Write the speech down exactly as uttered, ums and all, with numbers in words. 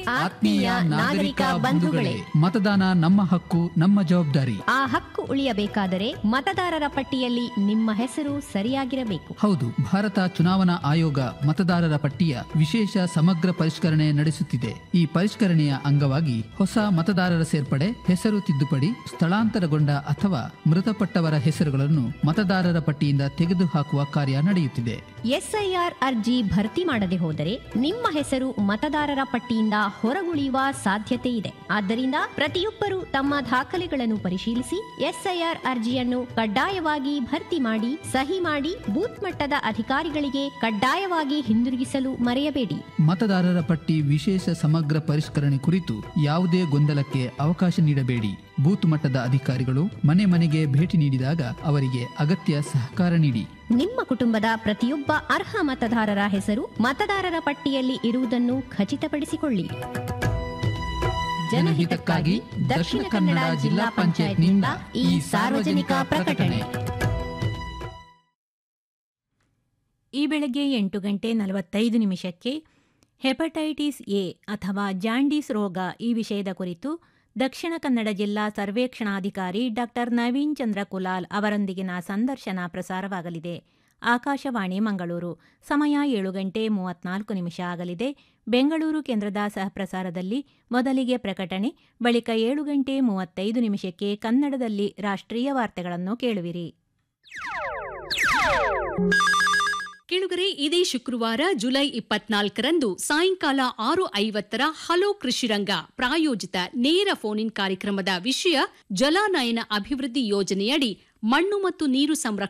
ಆತ್ಮೀಯ ನಾಗರಿಕ ಬಂಧುಗಳೇ, ಮತದಾನ ನಮ್ಮ ಹಕ್ಕು, ನಮ್ಮ ಜವಾಬ್ದಾರಿ. ಆ ಹಕ್ಕು ಉಳಿಯಬೇಕಾದರೆ ಮತದಾರರ ಪಟ್ಟಿಯಲ್ಲಿ ನಿಮ್ಮ ಹೆಸರು ಸರಿಯಾಗಿರಬೇಕು. ಹೌದು, ಭಾರತ ಚುನಾವಣಾ ಆಯೋಗ ಮತದಾರರ ಪಟ್ಟಿಯ ವಿಶೇಷ ಸಮಗ್ರ ಪರಿಷ್ಕರಣೆ ನಡೆಸುತ್ತಿದೆ. ಈ ಪರಿಷ್ಕರಣೆಯ ಅಂಗವಾಗಿ ಹೊಸ ಮತದಾರರ ಸೇರ್ಪಡೆ, ಹೆಸರು ತಿದ್ದುಪಡಿ, ಸ್ಥಳಾಂತರಗೊಂಡ ಅಥವಾ ಮೃತಪಟ್ಟವರ ಹೆಸರುಗಳನ್ನು ಮತದಾರರ ಪಟ್ಟಿಯಿಂದ ತೆಗೆದುಹಾಕುವ ಕಾರ್ಯ ನಡೆಯುತ್ತಿದೆ. ಎಸ್ಐಆರ್ ಅರ್ಜಿ ಭರ್ತಿ ಮಾಡದೆ ಹೋದರೆ ನಿಮ್ಮ ಹೆಸರು ಮತದಾರರ ಪಟ್ಟಿಯಿಂದ ಹೊರಗುಳಿಯುವ ಸಾಧ್ಯತೆ ಇದೆ. ಆದ್ದರಿಂದ ಪ್ರತಿಯೊಬ್ಬರು ತಮ್ಮ ದಾಖಲೆಗಳನ್ನು ಪರಿಶೀಲಿಸಿ ಎಸ್ಐಆರ್ ಅರ್ಜಿಯನ್ನು ಕಡ್ಡಾಯವಾಗಿ ಭರ್ತಿ ಮಾಡಿ, ಸಹಿ ಮಾಡಿ ಬೂತ್ ಮಟ್ಟದ ಅಧಿಕಾರಿಗಳಿಗೆ ಕಡ್ಡಾಯವಾಗಿ ಹಿಂದಿರುಗಿಸಲು ಮರೆಯಬೇಡಿ. ಮತದಾರರ ಪಟ್ಟಿ ವಿಶೇಷ ಸಮಗ್ರ ಪರಿಷ್ಕರಣೆ ಕುರಿತು ಯಾವುದೇ ಗೊಂದಲಕ್ಕೆ ಅವಕಾಶ ನೀಡಬೇಡಿ. ಬೂತ್ ಮಟ್ಟದ ಅಧಿಕಾರಿಗಳು ಮನೆ ಮನೆಗೆ ಭೇಟಿ ನೀಡಿದಾಗ ಅವರಿಗೆ ಅಗತ್ಯ ಸಹಕಾರ ನೀಡಿ. ನಿಮ್ಮ ಕುಟುಂಬದ ಪ್ರತಿಯೊಬ್ಬ ಅರ್ಹ ಮತದಾರರ ಹೆಸರು ಮತದಾರರ ಪಟ್ಟಿಯಲ್ಲಿ ಇರುವುದನ್ನು ಖಚಿತಪಡಿಸಿಕೊಳ್ಳಿ. ಜನಹಿತಕ್ಕಾಗಿ ದಕ್ಷಿಣ ಕನ್ನಡ ಜಿಲ್ಲಾ ಪಂಚಾಯತ್ನಿಂದ ಈ ಸಾರ್ವಜನಿಕ ಪ್ರಕಟಣೆ. ಈ ಬೆಳಗ್ಗೆ ಎಂಟು ಗಂಟೆ ನಲವತ್ತೈದು ನಿಮಿಷಕ್ಕೆ ಹೆಪಟೈಟಿಸ್ ಎ ಅಥವಾ ಜಾಂಡೀಸ್ ರೋಗ ಈ ವಿಷಯದ ಕುರಿತು ದಕ್ಷಿಣ ಕನ್ನಡ ಜಿಲ್ಲಾ ಸರ್ವೇಕ್ಷಣಾಧಿಕಾರಿ ಡಾಕ್ಟರ್ ನವೀನ್ ಚಂದ್ರ ಕುಲಾಲ್ ಅವರೊಂದಿಗಿನ ಸಂದರ್ಶನ ಪ್ರಸಾರವಾಗಲಿದೆ. ಆಕಾಶವಾಣಿ ಮಂಗಳೂರು. ಸಮಯ ಏಳು ಗಂಟೆ ಮೂವತ್ನಾಲ್ಕು ನಿಮಿಷ ಆಗಲಿದೆ. ಬೆಂಗಳೂರು ಕೇಂದ್ರದ ಸಹಪ್ರಸಾರದಲ್ಲಿ ಮೊದಲಿಗೆ ಪ್ರಕಟಣೆ, ಬಳಿಕ ಏಳು ಗಂಟೆ ಮೂವತ್ತೈದು ನಿಮಿಷಕ್ಕೆ ಕನ್ನಡದಲ್ಲಿ ರಾಷ್ಟ್ರೀಯ ವಾರ್ತೆಗಳನ್ನು ಕೇಳುವಿರಿ. ಕೇಳುಗರೆ, ಇದೇ ಶುಕ್ರವಾರ ಜುಲೈ ಇಪ್ಪತ್ನಾಲ್ಕರಂದು ಸಾಯಂಕಾಲ ಆರು ಐವತ್ತರ ಹಲೋ ಕೃಷಿರಂಗ ಪ್ರಾಯೋಜಿತ ನೇರ ಫೋನ್ ಇನ್ ಕಾರ್ಯಕ್ರಮದ ವಿಷಯ ಜಲಾನಯನ ಅಭಿವೃದ್ಧಿ ಯೋಜನೆಯಡಿ ಮಣ್ಣು ಮತ್ತು ನೀರು ಸಂರಕ್ಷಣೆ